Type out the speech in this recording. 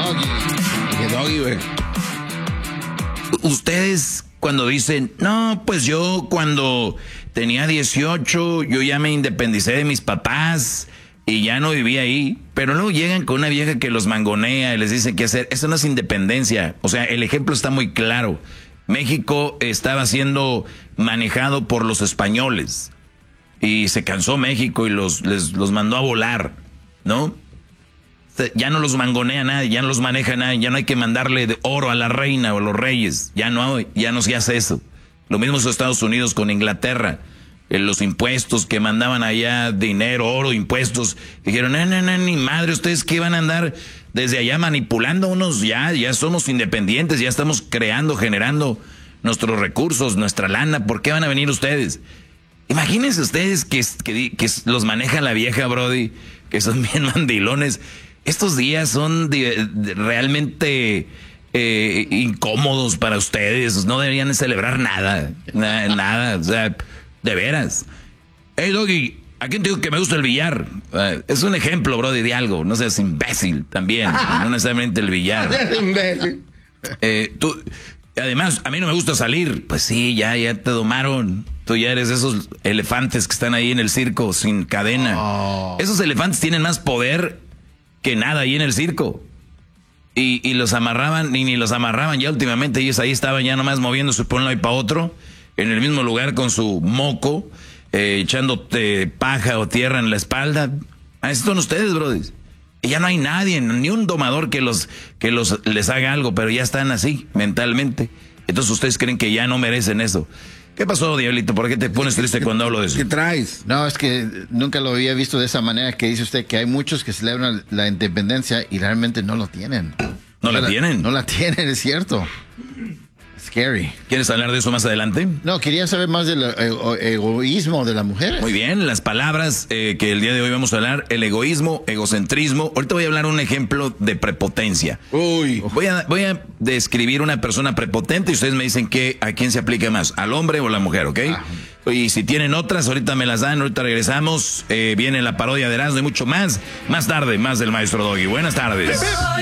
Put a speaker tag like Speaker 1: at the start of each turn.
Speaker 1: Que Doggy, güey. Ustedes cuando dicen, no, pues yo cuando tenía 18, yo ya me independicé de mis papás y ya no vivía ahí. Pero luego llegan con una vieja que los mangonea y les dice qué hacer. Eso no es independencia. O sea, el ejemplo está muy claro. México estaba siendo manejado por los españoles. Y se cansó México y los mandó a volar, ¿no? Ya no los mangonea nadie, ya no los maneja nadie, ya no hay que mandarle de oro a la reina o a los reyes, ya no se hace eso. Lo mismo hizo Estados Unidos con Inglaterra, los impuestos que mandaban allá, dinero, oro, impuestos, dijeron, no, ni madre, ustedes que van a andar desde allá manipulando unos, ya somos independientes, ya estamos generando nuestros recursos, nuestra lana, ¿por qué van a venir ustedes? Imagínense ustedes que los maneja la vieja, brody, que son bien mandilones. Estos días son realmente incómodos para ustedes. No deberían celebrar nada. Nada. O sea, de veras. Hey, Doggy, ¿a quién te digo que me gusta el billar? Es un ejemplo, brody, de algo. No seas imbécil también. No necesariamente el billar.
Speaker 2: Imbécil.
Speaker 1: Además, a mí no me gusta salir. Pues sí, ya te domaron. Tú ya eres esos elefantes que están ahí en el circo sin cadena. Oh. Esos elefantes tienen más poder que nada ahí en el circo. Y los amarraban, ni los amarraban. Ya últimamente ellos ahí estaban ya nomás moviéndose por un lado y para otro, en el mismo lugar con su moco, echándote paja o tierra en la espalda. Así son ustedes, brodis. Y ya no hay nadie, ni un domador que les haga algo, pero ya están así mentalmente. Entonces ustedes creen que ya no merecen eso. ¿Qué pasó, Diablito? ¿Por qué te pones triste cuando hablo de eso?
Speaker 2: ¿Qué traes?
Speaker 3: No, es que nunca lo había visto de esa manera que dice usted, que hay muchos que celebran la independencia y realmente no lo tienen.
Speaker 1: ¿No la tienen?
Speaker 3: No la tienen, es cierto. Scary.
Speaker 1: ¿Quieres hablar de eso más adelante?
Speaker 3: No, quería saber más del egoísmo de las mujeres.
Speaker 1: Muy bien, las palabras que el día de hoy vamos a hablar, el egoísmo, egocentrismo. Ahorita voy a hablar un ejemplo de prepotencia.
Speaker 2: Uy.
Speaker 1: Voy a describir una persona prepotente y ustedes me dicen a quién se aplica más, al hombre o a la mujer, ¿ok? Y si tienen otras, ahorita me las dan, ahorita regresamos. Viene la parodia de Erasmo y mucho más. Más tarde, más del Maestro Doggy. Buenas tardes.